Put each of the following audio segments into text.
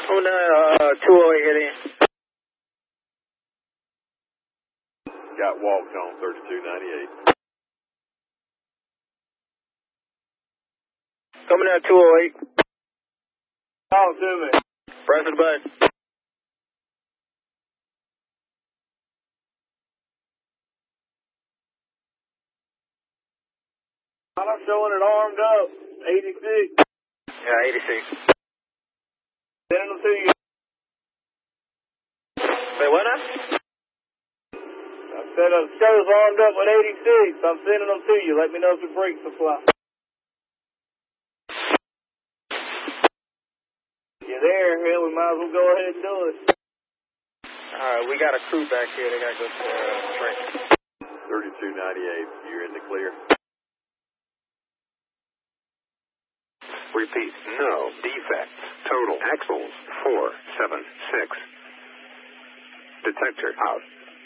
On 208 head in. Got walked on 3298. Coming out 208. Talk to me. Pressing the button. I'm showing it armed up. 86. Yeah, 86. Sending them to you. Wait, what now? I said the show's armed up with 86. I'm sending them to you. Let me know if the brakes will fly. You're there, hell, we might as well go ahead and do it. Alright, we got a crew back here. They got to go to the train. 3298, you're in the clear. Repeat, no defects. Total axles 476. Detector out.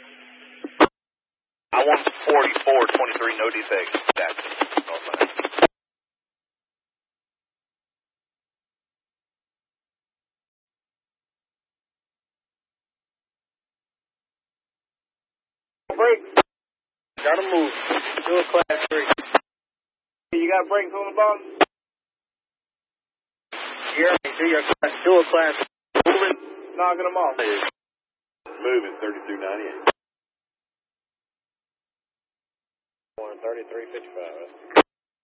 I want 4423, no defects. That's northbound. Brakes. Gotta move. Do a class 3. You got brakes on the bottom? Yeah, do a class. Moving. Knocking them off. Moving 3298. 3355.